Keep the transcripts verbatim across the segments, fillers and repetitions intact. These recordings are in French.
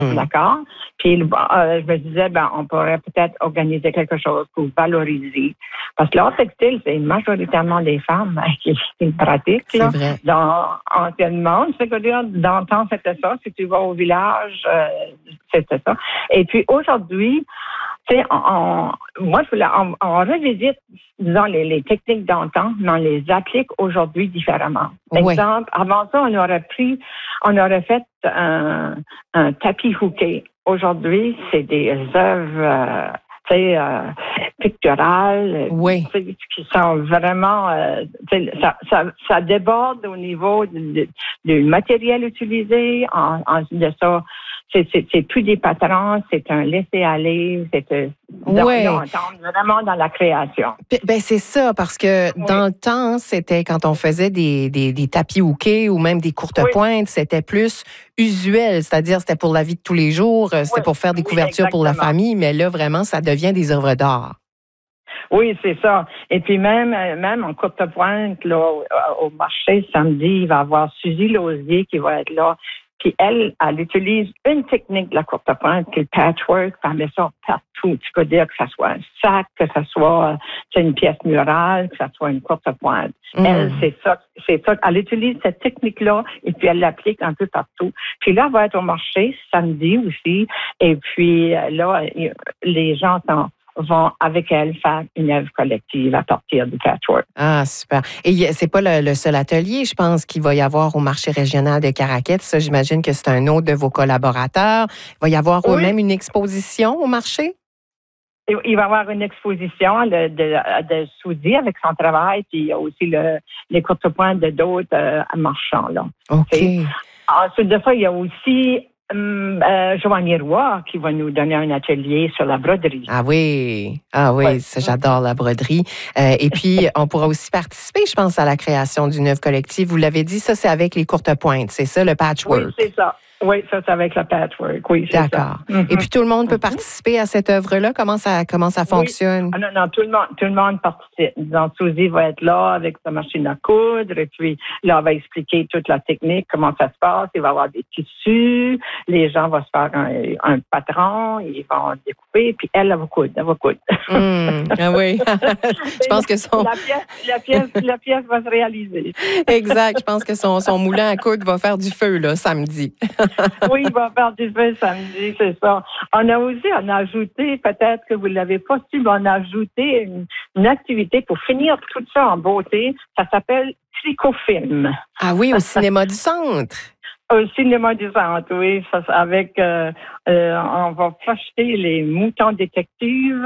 Mmh. D'accord? Puis euh, je me disais, ben, on pourrait peut-être organiser quelque chose pour valoriser. Parce que l'art textile, c'est majoritairement des femmes qui, qui le pratiquent. C'est là. vrai. Dans, anciennement, c'est-à-dire, dans le temps, c'était ça. Si tu vas au village, euh, c'était ça. Et puis aujourd'hui, tu sais, on, on, moi, je voulais, on, on revisite, disons, les, les techniques d'antan, mais on les applique aujourd'hui différemment. Par Oui. exemple, avant ça, on aurait pris, on aurait fait un, un tapis hooké. Aujourd'hui, c'est des œuvres, euh, tu sais, euh, picturales, Oui. qui sont vraiment, euh, ça, ça, ça déborde au niveau du, du matériel utilisé, en, en de ça. C'est, c'est, c'est plus des patrons, c'est un laisser-aller, c'est euh, ouais. on tombe vraiment dans la création. Ben c'est ça, parce que oui. dans le temps, c'était quand on faisait des, des, des tapis hookés ou même des courtes oui. pointes, c'était plus usuel, c'est-à-dire c'était pour la vie de tous les jours, c'était oui. pour faire des couvertures oui, pour la famille, mais là, vraiment, ça devient des œuvres d'art. Oui, c'est ça. Et puis même, même en courte pointe, là, au marché, samedi, il va y avoir Suzy Lausier qui va être là. Puis elle, elle utilise une technique de la courte pointe, qui est le patchwork, elle met ça partout. Tu peux dire que ça soit un sac, que ça soit une pièce murale, que ça soit une courte pointe. Mm. Elle, c'est ça, c'est ça. Elle utilise cette technique-là et puis elle l'applique un peu partout. Puis là, elle va être au marché samedi aussi. Et puis là, les gens sont vont avec elle faire une œuvre collective à partir du patchwork. Ah, super. Et c'est pas le, le seul atelier, je pense, qu'il va y avoir au marché régional de Caraquette. Ça, j'imagine que c'est un autre de vos collaborateurs. Il va y avoir oui. même une exposition au marché? Il va y avoir une exposition de, de, de Suzy avec son travail, puis il y a aussi le, les courtes pointes de d'autres euh, marchands. Là. OK. Et ensuite de ça, il y a aussi Euh, Joanie Roy qui va nous donner un atelier sur la broderie. Ah oui, ah oui, ouais. ça, j'adore la broderie. Euh, et puis, on pourra aussi participer, je pense, à la création d'une œuvre collective. Vous l'avez dit, ça, c'est avec les courtes pointes, c'est ça, le patchwork? Oui, c'est ça. Oui, ça, c'est avec le patchwork, oui, c'est D'accord. ça. Mm-hmm. Et puis, tout le monde peut participer à cette œuvre-là? Comment ça, comment ça fonctionne? Oui. Ah non, non, tout le monde, tout le monde participe. Donc, Suzy va être là avec sa machine à coudre, et puis là, elle va expliquer toute la technique, comment ça se passe. Il va y avoir des tissus, les gens vont se faire un, un patron, ils vont découper, puis elle, elle va coudre, elle va coudre. Mmh, ah oui. Je pense que son... La pièce, la, pièce, la pièce va se réaliser. Exact. Je pense que son, son moulin à coudre va faire du feu, là, samedi. Oui, il va faire du feu samedi, c'est ça. On a aussi, on a ajouté, peut-être que vous ne l'avez pas su, mais on a ajouté une, une activité pour finir tout ça en beauté. Ça s'appelle Tricofilm. Ah oui, au cinéma du centre. Au cinéma du centre, oui. Ça, avec, euh, euh, on va projeter les moutons détectives.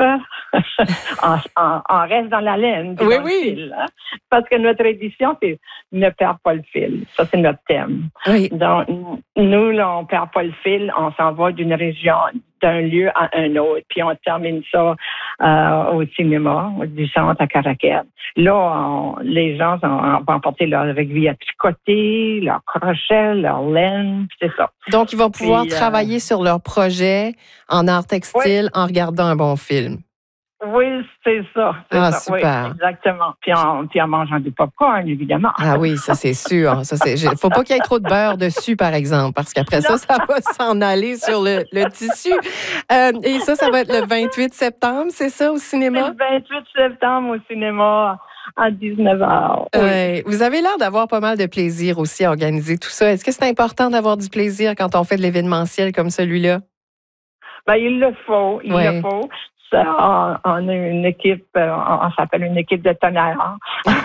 en, en, on reste dans la laine. Oui, dans oui. Le fil, hein? Parce que notre édition, c'est ne perd pas le fil. Ça, c'est notre thème. Oui. Donc, nous, là, on perd pas le fil. On s'en va d'une région, d'un lieu à un autre. Puis on termine ça euh, au cinéma du centre à Caraquette. Là, on, les gens on, on vont emporter leur aiguille à tricoter, leur crochet, leur laine, c'est ça. Donc, ils vont pouvoir puis, travailler euh... sur leur projet en art textile oui. en regardant un bon film. Oui, c'est ça. C'est ah, ça. super. Oui, exactement. Puis en, puis en mangeant du popcorn, évidemment. Ah oui, ça, c'est sûr. Ça, c'est, faut pas qu'il y ait trop de beurre dessus, par exemple, parce qu'après non. ça, ça va s'en aller sur le, le tissu. Euh, et ça, ça va être le vingt-huit septembre, c'est ça, au cinéma? Le vingt-huit septembre au cinéma. À dix-neuf heures. Oui. Euh, vous avez l'air d'avoir pas mal de plaisir aussi à organiser tout ça. Est-ce que c'est important d'avoir du plaisir quand on fait de l'événementiel comme celui-là? Ben, il le faut. Il ouais. le faut. Ça, on, on a une équipe, on, on s'appelle une équipe de tonnerre.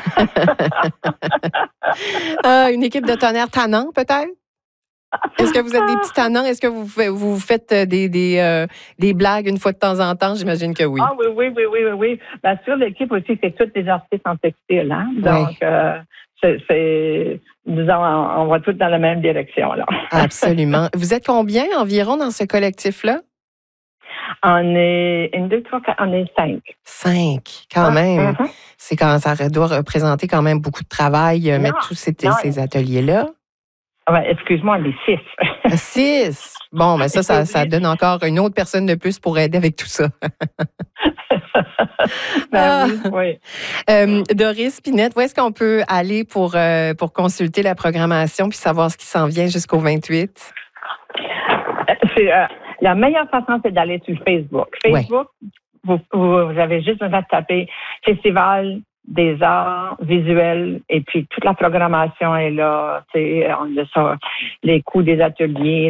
ah, une équipe de tonnerre tannant, peut-être? Est-ce que vous êtes des petits tannants? Est-ce que vous, vous faites des, des, euh, des blagues une fois de temps en temps? J'imagine que oui. Ah oui, oui, oui, oui, oui. oui. Bien sûr, l'équipe aussi, c'est toutes des artistes en textile. Hein? Donc, oui. euh, c'est, c'est, disons, on, on va tous dans la même direction. Là. Absolument. Vous êtes combien environ dans ce collectif-là? On est une, deux, trois, quatre, on est cinq. Cinq, quand ah, même. Uh-huh. C'est quand ça doit représenter quand même beaucoup de travail, non, mettre tous ces, non, ces ateliers-là. Ouais, excuse-moi, on est six. Six? Bon, mais ça, ça, ça donne encore une autre personne de plus pour aider avec tout ça. ben ah. oui, oui. Euh, Doris Pinette, où est-ce qu'on peut aller pour, euh, pour consulter la programmation puis savoir ce qui s'en vient jusqu'au vingt-huit? C'est, euh, la meilleure façon, c'est d'aller sur Facebook. Facebook, ouais. vous, vous, vous avez juste besoin de taper Festival des arts visuels et puis toute la programmation est là. On a ça, les coûts des ateliers,